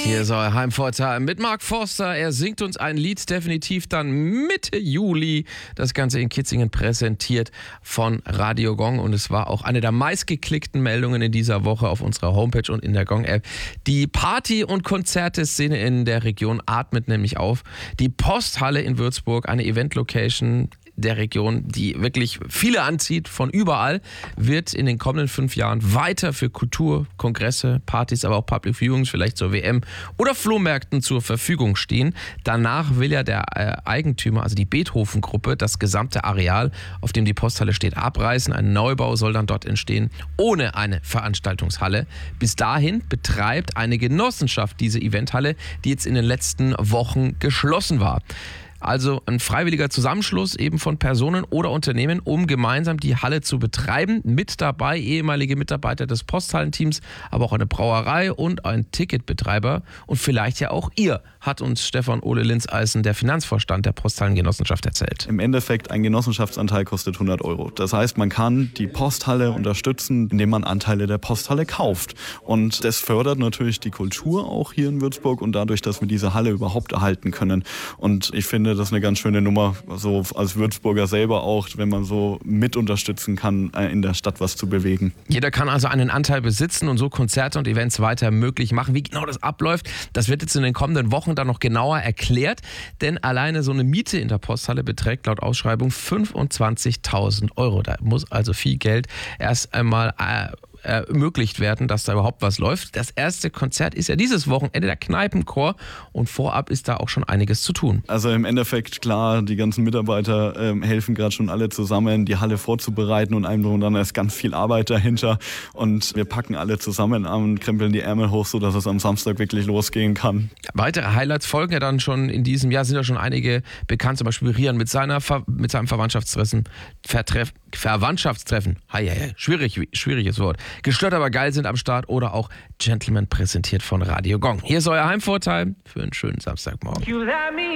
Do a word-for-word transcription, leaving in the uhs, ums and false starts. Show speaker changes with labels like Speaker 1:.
Speaker 1: Hier ist euer Heimvorteil mit Mark Forster. Er singt uns ein Lied, definitiv dann Mitte Juli. Das Ganze in Kitzingen präsentiert von Radio Gong. Und es war auch eine der meistgeklickten Meldungen in dieser Woche auf unserer Homepage und in der Gong-App. Die Party- und Konzerteszene in der Region atmet nämlich auf. Die Posthalle in Würzburg, eine Event-Location der Region, die wirklich viele anzieht von überall, wird in den kommenden fünf Jahren weiter für Kultur, Kongresse, Partys, aber auch Public Viewings, vielleicht zur W M oder Flohmärkten zur Verfügung stehen. Danach will ja der äh, Eigentümer, also die Beethoven-Gruppe, das gesamte Areal, auf dem die Posthalle steht, abreißen. Ein Neubau soll dann dort entstehen, ohne eine Veranstaltungshalle. Bis dahin betreibt eine Genossenschaft diese Eventhalle, die jetzt in den letzten Wochen geschlossen war. Also ein freiwilliger Zusammenschluss eben von Personen oder Unternehmen, um gemeinsam die Halle zu betreiben. Mit dabei ehemalige Mitarbeiter des Posthallenteams, aber auch eine Brauerei und ein Ticketbetreiber. Und vielleicht ja auch ihr, hat uns Stefan Ole Linseisen, der Finanzvorstand der Posthallen-Genossenschaft, erzählt.
Speaker 2: Im Endeffekt, ein Genossenschaftsanteil kostet hundert Euro. Das heißt, man kann die Posthalle unterstützen, indem man Anteile der Posthalle kauft. Und das fördert natürlich die Kultur auch hier in Würzburg und dadurch, dass wir diese Halle überhaupt erhalten können. Und ich finde, das ist eine ganz schöne Nummer, so als Würzburger selber auch, wenn man so mit unterstützen kann, in der Stadt was zu bewegen.
Speaker 1: Jeder kann also einen Anteil besitzen und so Konzerte und Events weiter möglich machen. Wie genau das abläuft, das wird jetzt in den kommenden Wochen dann noch genauer erklärt, denn alleine so eine Miete in der Posthalle beträgt laut Ausschreibung fünfundzwanzigtausend Euro. Da muss also viel Geld erst einmal äh, ermöglicht werden, dass da überhaupt was läuft. Das erste Konzert ist ja dieses Wochenende, der Kneipenchor, und vorab ist da auch schon einiges zu tun.
Speaker 2: Also im Endeffekt, klar, die ganzen Mitarbeiter ähm, helfen gerade schon alle zusammen, die Halle vorzubereiten und einem und dann ist ganz viel Arbeit dahinter und wir packen alle zusammen an und krempeln die Ärmel hoch, sodass es am Samstag wirklich losgehen kann.
Speaker 1: Weitere Highlights folgen ja dann schon in diesem Jahr, sind ja schon einige bekannt, zum Beispiel Rian mit, seiner Ver- mit seinem Verwandtschaftstreffen, Vertreff- Verwandtschaftstreffen, hei, hei, hei, schwierig, schwieriges Wort. Gestört aber geil sind am Start oder auch Gentleman präsentiert von Radio Gong. Hier ist euer Heimvorteil für einen schönen Samstagmorgen.